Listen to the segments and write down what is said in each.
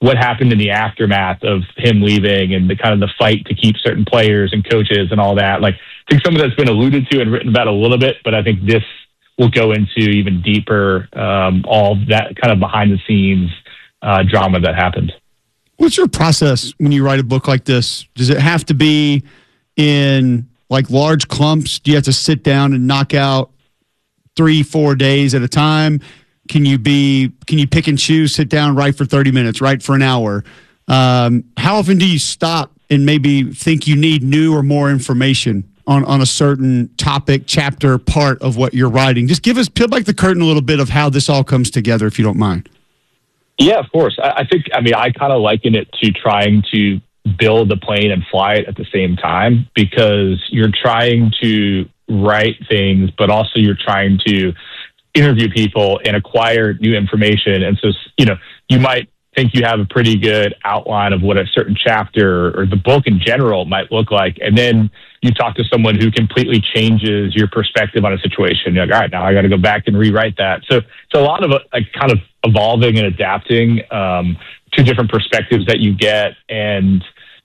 what happened in the aftermath of him leaving and the kind of the fight to keep certain players and coaches and all that. Like, I think some of that's been alluded to and written about a little bit, but I think this will go into even deeper, all that kind of behind the scenes drama that happened. What's your process when you write a book like this? Does it have to be in like large clumps? Do you have to sit down and knock out 3-4 days at a time? Can you pick and choose, sit down, write for 30 minutes, write for an hour? How often do you stop and maybe think you need new or more information on a certain topic, chapter, part of what you're writing? Just peel back the curtain a little bit of how this all comes together, if you don't mind. Yeah, of course. I kind of liken it to trying to build the plane and fly it at the same time, because you're trying to write things, but also you're trying to interview people and acquire new information. And so, you might think you have a pretty good outline of what a certain chapter or the book in general might look like. And then you talk to someone who completely changes your perspective on a situation. You're like, all right, now I got to go back and rewrite that. So it's a lot of kind of evolving and adapting to different perspectives that you get. And,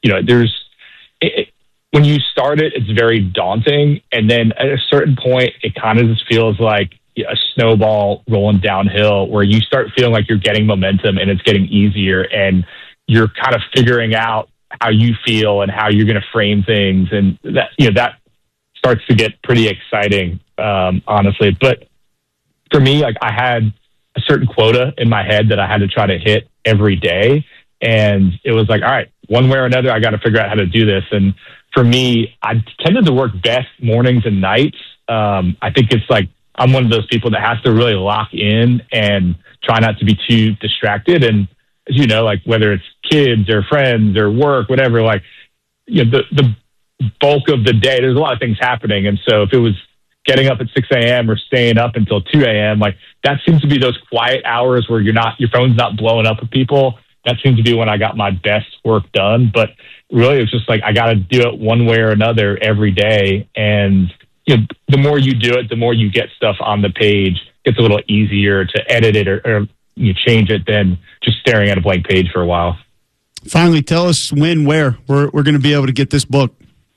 when you start it, it's very daunting. And then at a certain point, it kind of just feels like a snowball rolling downhill, where you start feeling like you're getting momentum and it's getting easier, and you're kind of figuring out how you feel and how you're going to frame things. And that starts to get pretty exciting, honestly. But for me, like, I had a certain quota in my head that I had to try to hit every day. And it was like, all right, one way or another, I got to figure out how to do this. And for me, I tended to work best mornings and nights. I think it's like, I'm one of those people that has to really lock in and try not to be too distracted. And as you know, like, whether it's kids or friends or work, whatever, like, the bulk of the day, there's a lot of things happening. And so if it was getting up at 6 a.m. or staying up until 2 a.m., like, that seems to be those quiet hours where your phone's not blowing up with people. That seems to be when I got my best work done. But really, it's just like, I got to do it one way or another every day. And the more you do it, the more you get stuff on the page. It's a little easier to edit it or you change it than just staring at a blank page for a while. Finally, tell us when, where we're going to be able to get this book.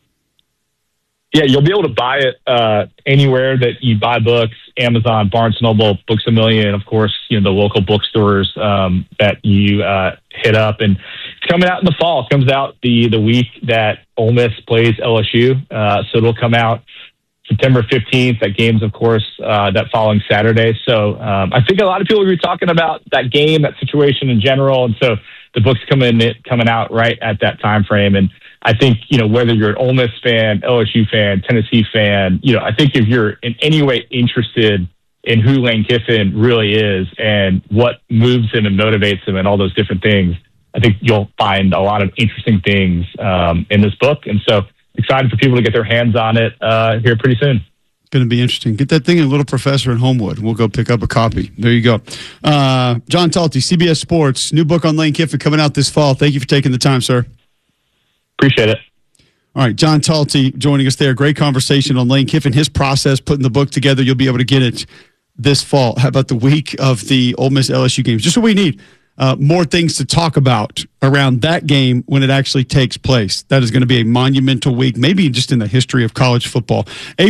Yeah, you'll be able to buy it anywhere that you buy books: Amazon, Barnes & Noble, Books A Million, of course, the local bookstores that you hit up. And it's coming out in the fall. It comes out the week that Ole Miss plays LSU. So it'll come out September 15th. That game's, of course, that following Saturday. So I think a lot of people will be talking about that game, that situation in general. And so the book's coming out right at that time frame. And I think, whether you're an Ole Miss fan, LSU fan, Tennessee fan, I think if you're in any way interested in who Lane Kiffin really is and what moves him and motivates him and all those different things, I think you'll find a lot of interesting things in this book. And so excited for people to get their hands on it here pretty soon. Going to be interesting. Get that thing in Little Professor in Homewood. We'll go pick up a copy. There you go. John Talty, CBS Sports, new book on Lane Kiffin coming out this fall. Thank you for taking the time, sir. Appreciate it. All right, John Talty joining us there. Great conversation on Lane Kiffin, his process, putting the book together. You'll be able to get it this fall. How about the week of the Ole Miss LSU games? Just what we need. More things to talk about around that game when it actually takes place. That is going to be a monumental week, maybe just in the history of college football.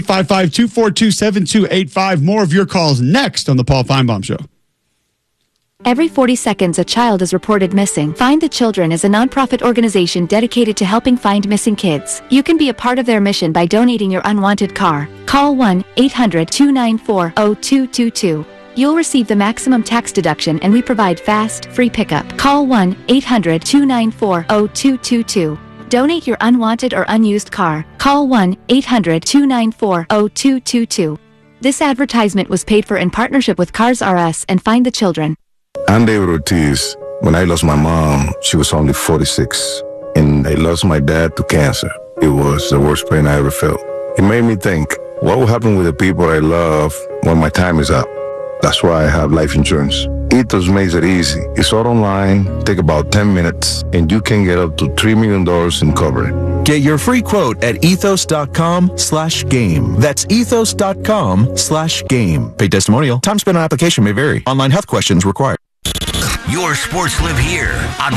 855-242-7285. More of your calls next on the Paul Feinbaum Show. Every 40 seconds, a child is reported missing. Find the Children is a nonprofit organization dedicated to helping find missing kids. You can be a part of their mission by donating your unwanted car. Call 1-800-294-0222. You'll receive the maximum tax deduction, and we provide fast, free pickup. Call 1-800-294-0222. Donate your unwanted or unused car. Call 1-800-294-0222. This advertisement was paid for in partnership with Cars R Us and Find the Children. I'm David Ortiz. When I lost my mom, she was only 46, and I lost my dad to cancer. It was the worst pain I ever felt. It made me think, what will happen with the people I love when my time is up? That's why I have life insurance. Ethos makes it easy. It's all online, take about 10 minutes, and you can get up to $3 million in coverage. Get your free quote at ethos.com/game. That's ethos.com/game. Paid testimonial. Time spent on application may vary. Online health questions required. Your sports live here on